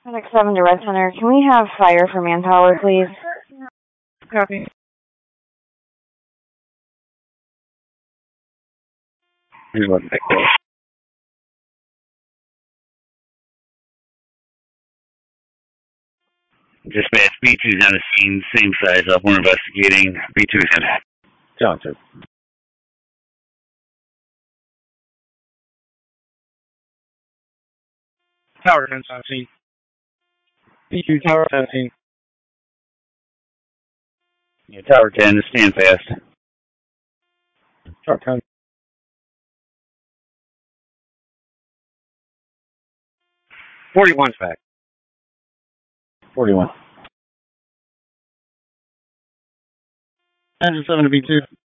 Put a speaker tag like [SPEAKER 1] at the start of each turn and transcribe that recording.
[SPEAKER 1] 7 to Red Center. Can we have fire for manpower, please?
[SPEAKER 2] Copy.
[SPEAKER 3] Dispatch, B2's on the scene, same size up. We're investigating. B2's in.
[SPEAKER 4] Johnson.
[SPEAKER 2] Tower 10, 17. B2, Tower 17.
[SPEAKER 3] Yeah, Tower 10, stand fast.
[SPEAKER 2] Tower 10.
[SPEAKER 4] 41's back. 41.
[SPEAKER 2] 10 to 7 to B2.